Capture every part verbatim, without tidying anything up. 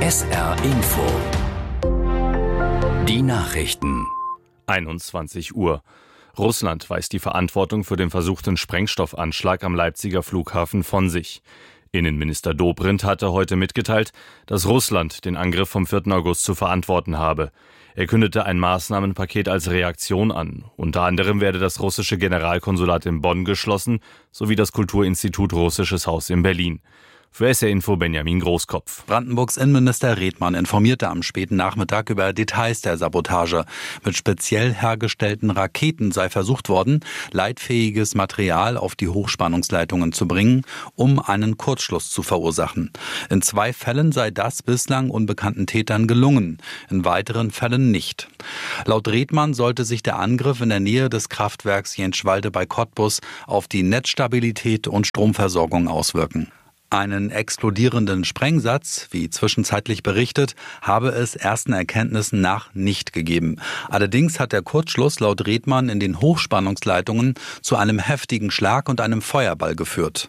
S R Info. Die Nachrichten. einundzwanzig Uhr. Russland weist die Verantwortung für den versuchten Sprengstoffanschlag am Leipziger Flughafen von sich. Innenminister Dobrindt hatte heute mitgeteilt, dass Russland den Angriff vom vierten August zu verantworten habe. Er kündete ein Maßnahmenpaket als Reaktion an. Unter anderem werde das russische Generalkonsulat in Bonn geschlossen, sowie das Kulturinstitut Russisches Haus in Berlin. Für S R Info Benjamin Großkopf. Brandenburgs Innenminister Redmann informierte am späten Nachmittag über Details der Sabotage. Mit speziell hergestellten Raketen sei versucht worden, leitfähiges Material auf die Hochspannungsleitungen zu bringen, um einen Kurzschluss zu verursachen. In zwei Fällen sei das bislang unbekannten Tätern gelungen, in weiteren Fällen nicht. Laut Redmann sollte sich der Angriff in der Nähe des Kraftwerks Jenschwalde bei Cottbus auf die Netzstabilität und Stromversorgung auswirken. Einen explodierenden Sprengsatz, wie zwischenzeitlich berichtet, habe es ersten Erkenntnissen nach nicht gegeben. Allerdings hat der Kurzschluss laut Redmann in den Hochspannungsleitungen zu einem heftigen Schlag und einem Feuerball geführt.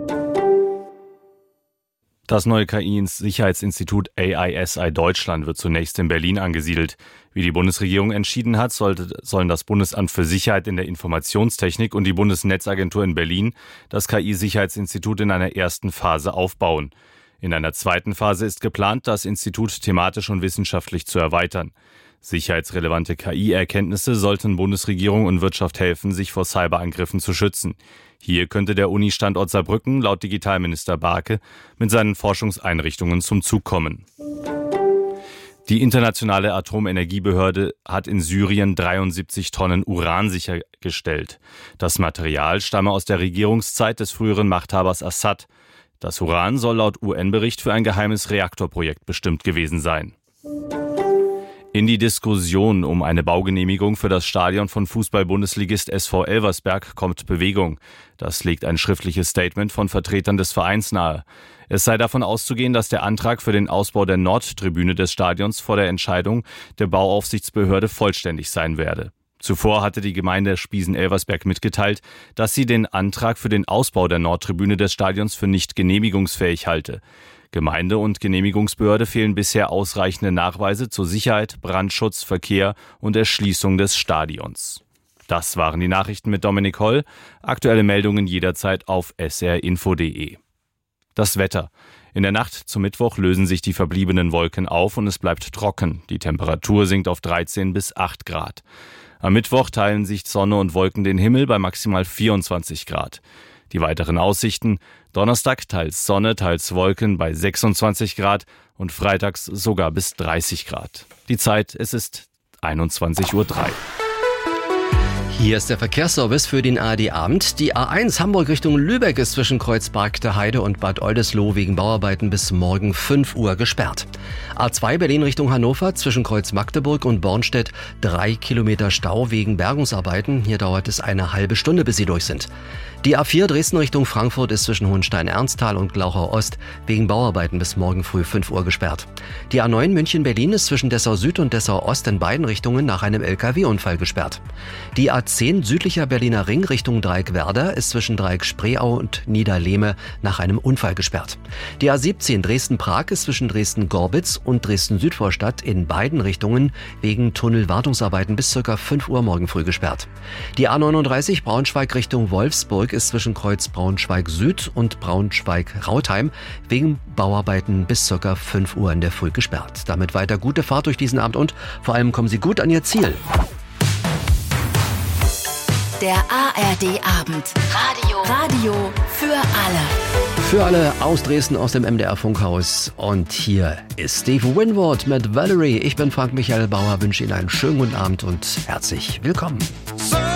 Das neue K I-Sicherheitsinstitut A I S I Deutschland wird zunächst in Berlin angesiedelt. Wie die Bundesregierung entschieden hat, sollte, sollen das Bundesamt für Sicherheit in der Informationstechnik und die Bundesnetzagentur in Berlin das K I-Sicherheitsinstitut in einer ersten Phase aufbauen. In einer zweiten Phase ist geplant, das Institut thematisch und wissenschaftlich zu erweitern. Sicherheitsrelevante K I-Erkenntnisse sollten Bundesregierung und Wirtschaft helfen, sich vor Cyberangriffen zu schützen. Hier könnte der Uni-Standort Saarbrücken laut Digitalminister Barke mit seinen Forschungseinrichtungen zum Zug kommen. Die internationale Atomenergiebehörde hat in Syrien dreiundsiebzig Tonnen Uran sichergestellt. Das Material stamme aus der Regierungszeit des früheren Machthabers Assad. Das Uran soll laut U N-Bericht für ein geheimes Reaktorprojekt bestimmt gewesen sein. In die Diskussion um eine Baugenehmigung für das Stadion von Fußball-Bundesligist S V Elversberg kommt Bewegung. Das legt ein schriftliches Statement von Vertretern des Vereins nahe. Es sei davon auszugehen, dass der Antrag für den Ausbau der Nordtribüne des Stadions vor der Entscheidung der Bauaufsichtsbehörde vollständig sein werde. Zuvor hatte die Gemeinde Spiesen-Elversberg mitgeteilt, dass sie den Antrag für den Ausbau der Nordtribüne des Stadions für nicht genehmigungsfähig halte. Gemeinde und Genehmigungsbehörde fehlen bisher ausreichende Nachweise zur Sicherheit, Brandschutz, Verkehr und Erschließung des Stadions. Das waren die Nachrichten mit Dominik Holl. Aktuelle Meldungen jederzeit auf s r info punkt d e. Das Wetter. In der Nacht zum Mittwoch lösen sich die verbliebenen Wolken auf und es bleibt trocken. Die Temperatur sinkt auf dreizehn bis acht Grad. Am Mittwoch teilen sich Sonne und Wolken den Himmel bei maximal vierundzwanzig Grad. Die weiteren Aussichten: Donnerstag teils Sonne, teils Wolken bei sechsundzwanzig Grad und freitags sogar bis dreißig Grad. Die Zeit, es ist einundzwanzig Uhr drei. Hier ist der Verkehrsservice für den A R D-Abend. Die A eins Hamburg Richtung Lübeck ist zwischen Kreuzberg der Heide und Bad Oldesloe wegen Bauarbeiten bis morgen fünf Uhr gesperrt. A zwei Berlin Richtung Hannover zwischen Kreuz Magdeburg und Bornstedt drei Kilometer Stau wegen Bergungsarbeiten. Hier dauert es eine halbe Stunde, bis sie durch sind. Die A vier Dresden Richtung Frankfurt ist zwischen Hohenstein-Ernsthal und Glauchau Ost wegen Bauarbeiten bis morgen früh fünf Uhr gesperrt. Die A neun München-Berlin ist zwischen Dessau Süd und Dessau Ost in beiden Richtungen nach einem L K W-Unfall gesperrt. Die A zehn südlicher Berliner Ring Richtung Dreieck-Werder ist zwischen Dreieck-Spreeau und Niederlehme nach einem Unfall gesperrt. Die A siebzehn Dresden-Prag ist zwischen Dresden-Gorbitz und Dresden-Südvorstadt in beiden Richtungen wegen Tunnelwartungsarbeiten bis ca. fünf Uhr morgen früh gesperrt. Die A neununddreißig Braunschweig Richtung Wolfsburg ist zwischen Kreuz Braunschweig Süd und Braunschweig-Rautheim wegen Bauarbeiten bis ca. fünf Uhr in der Früh gesperrt. Damit weiter gute Fahrt durch diesen Abend und vor allem kommen Sie gut an Ihr Ziel. Der A R D-Abend. Radio. Radio für alle. Für alle aus Dresden, aus dem M D R-Funkhaus. Und hier ist Steve Winwood mit Valerie. Ich bin Frank Michael Bauer, wünsche Ihnen einen schönen guten Abend und herzlich willkommen.